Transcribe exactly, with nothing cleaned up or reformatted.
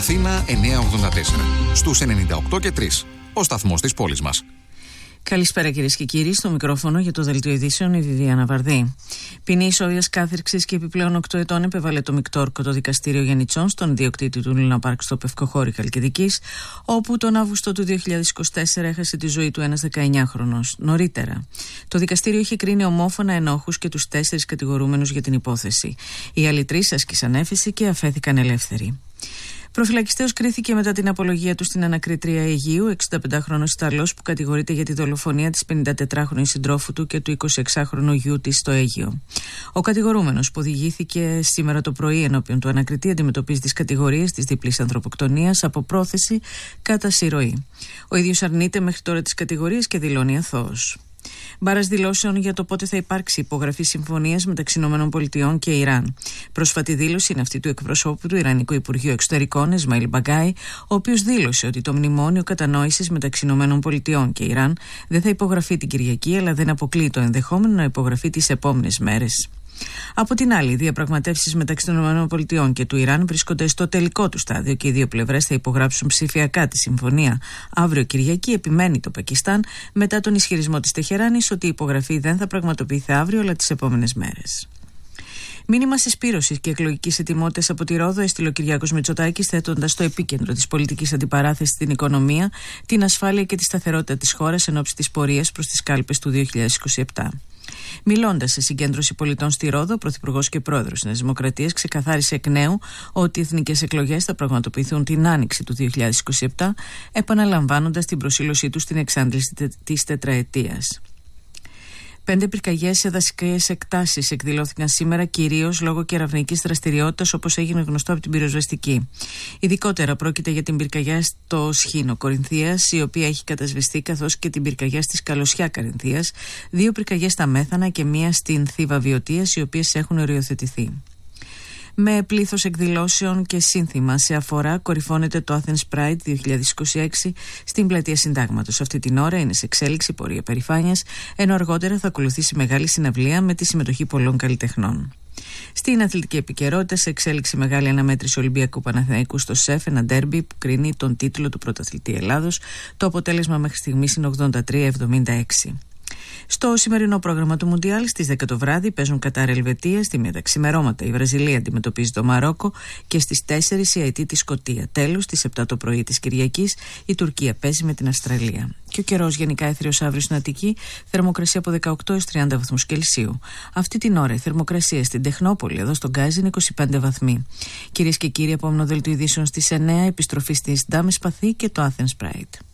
Αθήνα εννιακόσια ογδόντα τέσσερα. Στους ενενήντα οκτώ και τρία. Ο σταθμός της πόλης μας. Καλησπέρα κυρίες και κύριοι, στο μικρόφωνο για το Δελτίο Ειδήσεων η Βιβιάνα Βαρδί. Ποινή ισόβιας κάθριξης και επιπλέον οκτώ ετών επέβαλε το Μικτόρκο το δικαστήριο Γιαννιτσών στον ιδιοκτήτη του Λούνα Πάρκ στο Πευκοχώρι Χαλκιδικής, όπου τον Αύγουστο του δύο χιλιάδες είκοσι τέσσερα έχασε τη ζωή του ένας δεκαεννιάχρονος. Νωρίτερα, το δικαστήριο είχε κρίνει ομόφωνα ενόχους και τους τέσσερις κατηγορούμενους για την υπόθεση. Οι άλλοι τρεις άσκησαν έφεση και αφέθηκαν ελεύθεροι. Προφυλακιστέως κρίθηκε μετά την απολογία του στην ανακρίτρια Αιγείου, εξηνταπεντάχρονος Ιταλός που κατηγορείται για τη δολοφονία της πενηντατετράχρονης συντρόφου του και του εικοσιεξάχρονου γιού της στο Αίγειο. Ο κατηγορούμενος που οδηγήθηκε σήμερα το πρωί ενώπιον του ανακριτή αντιμετωπίζει τις κατηγορίες της διπλής ανθρωποκτονίας από πρόθεση κατά συρροή. Ο ίδιος αρνείται μέχρι τώρα τις κατηγορίες και δηλώνει αθώος. Μπάρας δηλώσεων για το πότε θα υπάρξει υπογραφή συμφωνίας μεταξύ ΗΠΑ και Ιράν. Πρόσφατη δήλωση είναι αυτή του εκπροσώπου του Ιρανικού Υπουργείου Εξωτερικών, Εσμαήλ Μπαγκάι, ο οποίος δήλωσε ότι το μνημόνιο κατανόησης μεταξύ ΗΠΑ και Ιράν δεν θα υπογραφεί την Κυριακή, αλλά δεν αποκλείει το ενδεχόμενο να υπογραφεί τις επόμενες μέρες. Από την άλλη, οι διαπραγματεύσεις μεταξύ των ΗΠΑ και του Ιράν βρίσκονται στο τελικό του στάδιο και οι δύο πλευρές θα υπογράψουν ψηφιακά τη συμφωνία αύριο Κυριακή, επιμένει το Πακιστάν, μετά τον ισχυρισμό της Τεχεράνης ότι η υπογραφή δεν θα πραγματοποιηθεί αύριο αλλά τις επόμενες μέρες. Μήνυμα συσπήρωσης και εκλογικής ετοιμότητας από τη Ρόδο έστειλε ο Κυριάκος Μητσοτάκης, θέτοντας στο επίκεντρο της πολιτικής αντιπαράθεσης την οικονομία, την ασφάλεια και τη σταθερότητα της χώρας εν ώψη της πορείας προς τις κάλπες του δύο χιλιάδες είκοσι επτά. Μιλώντας σε συγκέντρωση πολιτών στη Ρόδο, ο Πρωθυπουργός και Πρόεδρος της Νέας Δημοκρατίας ξεκαθάρισε εκ νέου ότι οι εθνικές εκλογές θα πραγματοποιηθούν την άνοιξη του δύο χιλιάδες είκοσι επτά, επαναλαμβάνοντας την προσήλωσή τους στην εξάντληση της τετραετίας. Πέντε πυρκαγιές σε δασικές εκτάσεις εκδηλώθηκαν σήμερα, κυρίως λόγω κεραυνικής δραστηριότητας, όπως έγινε γνωστό από την πυροσβεστική. Ειδικότερα πρόκειται για την πυρκαγιά στο Σχήνο Κορινθίας, η οποία έχει κατασβεστεί, καθώς και την πυρκαγιά στη Σκαλωσιά Καρινθίας, δύο πυρκαγιές στα Μέθανα και μία στην Θήβα Βιωτίας, οι οποίες έχουν οριοθετηθεί. Με πλήθος εκδηλώσεων και σύνθημα σε αφορά κορυφώνεται το Athens Pride δύο χιλιάδες είκοσι έξι στην πλατεία Συντάγματος. Αυτή την ώρα είναι σε εξέλιξη πορεία περηφάνειας, ενώ αργότερα θα ακολουθήσει μεγάλη συναυλία με τη συμμετοχή πολλών καλλιτεχνών. Στην αθλητική επικαιρότητα, σε εξέλιξη μεγάλη αναμέτρηση Ολυμπιακού Παναθηναϊκού στο ΣΕΦ, ένα ντέρμπι που κρίνει τον τίτλο του πρωταθλητή Ελλάδος. Το αποτέλεσμα μέχρι στιγμής είναι ογδόντα τρία εβδομήντα έξι. Στο σημερινό πρόγραμμα του Μουντιάλ, στις δέκα το βράδυ παίζουν Κατάρ Ελβετία, στη μία τα ξημερώματα η Βραζιλία αντιμετωπίζει το Μαρόκο και στις τέσσερις η Αιτή τη Σκωτία. Τέλος, στις επτά το πρωί της Κυριακής η Τουρκία παίζει με την Αυστραλία. Και ο καιρός γενικά έθριος αύριο στην Αττική, θερμοκρασία από δεκαοκτώ έως τριάντα βαθμούς Κελσίου. Αυτή την ώρα η θερμοκρασία στην Τεχνόπολη, εδώ στον Γκάζι, είναι είκοσι πέντε βαθμοί. Κυρίες και κύριοι, επόμενο δελτίο ειδήσεων στις εννιά, επιστροφή στις Ντάμες Παθή και το Athens Pride.